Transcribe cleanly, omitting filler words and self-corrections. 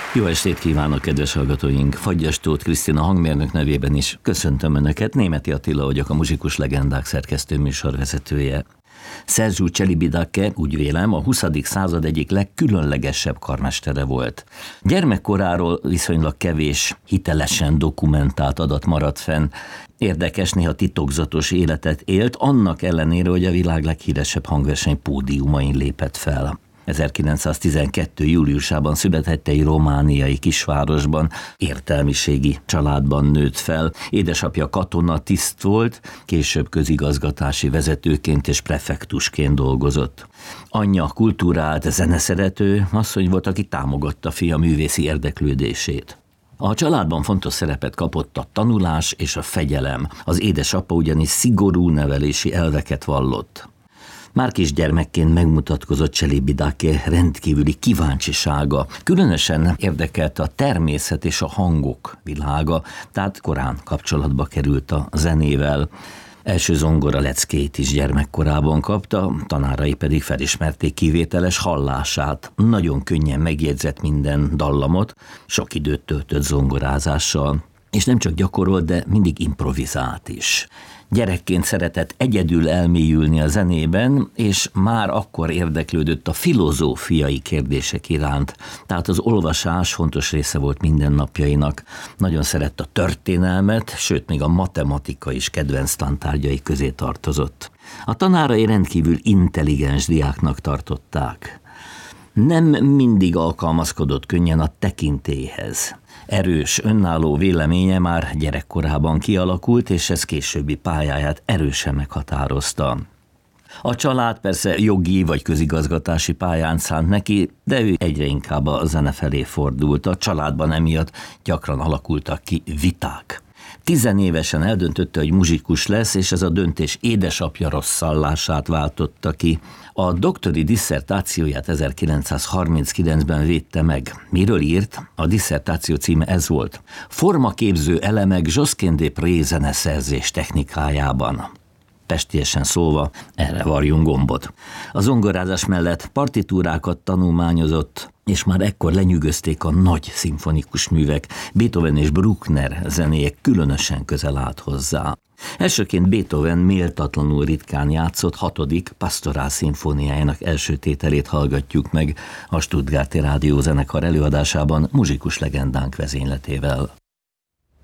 Jó estét kívánok, kedves hallgatóink! Fagyas Tóth Krisztina hangmérnök nevében is köszöntöm Önöket. Németi Attila vagyok, a Muzsikus Legendák szerkesztő műsorvezetője. Sergiu Celibidache, úgy vélem, a 20. század egyik legkülönlegesebb karmestere volt. Gyermekkoráról viszonylag kevés, hitelesen dokumentált adat maradt fenn. Érdekes, néha titokzatos életet élt, annak ellenére, hogy a világ leghíresebb hangverseny pódiumain lépett fel. 1912. júliusában született egy romániai kisvárosban, értelmiségi családban nőtt fel. Édesapja katonatiszt volt, később közigazgatási vezetőként és prefektusként dolgozott. Anyja kultúrált, zeneszerető asszony volt, aki támogatta fia művészi érdeklődését. A családban fontos szerepet kapott a tanulás és a fegyelem. Az édesapa ugyanis szigorú nevelési elveket vallott. Már kisgyermekként megmutatkozott Celibidache rendkívüli kíváncsisága. Különösen érdekelte a természet és a hangok világa, tehát korán kapcsolatba került a zenével. Első zongora leckéit is gyermekkorában kapta, tanárai pedig felismerték kivételes hallását. Nagyon könnyen megjegyzett minden dallamot, sok időt töltött zongorázással. És nem csak gyakorolt, de mindig improvizált is. Gyerekként szeretett egyedül elmélyülni a zenében, és már akkor érdeklődött a filozófiai kérdések iránt. Tehát az olvasás fontos része volt mindennapjainak. Nagyon szerette a történelmet, sőt még a matematika is kedvenc tantárgyai közé tartozott. A tanárai rendkívül intelligens diáknak tartották. Nem mindig alkalmazkodott könnyen a tekintélyhez. Erős, önálló véleménye már gyerekkorában kialakult, és ez későbbi pályáját erősen meghatározta. A család persze jogi vagy közigazgatási pályán szánt neki, de ő egyre inkább a zene felé fordult. A családban emiatt gyakran alakultak ki viták. 10 évesen eldöntötte, hogy muzsikus lesz, és ez a döntés édesapja rossz szallását váltotta ki. A doktori disszertációját 1939-ben védte meg. Miről írt? A disszertáció címe ez volt: Formaképző elemek Josquin des Prés zeneszerzés technikájában. Pestiesen szólva, erre varjunk gombot. A zongorázás mellett partitúrákat tanulmányozott, és már ekkor lenyűgözték a nagy szimfonikus művek. Beethoven és Bruckner zenéje különösen közel állt hozzá. Elsőként Beethoven méltatlanul ritkán játszott 6. Pastorál szimfóniájának első tételét hallgatjuk meg a Stuttgarti Rádiózenekar előadásában Muzsikus Legendánk vezényletével.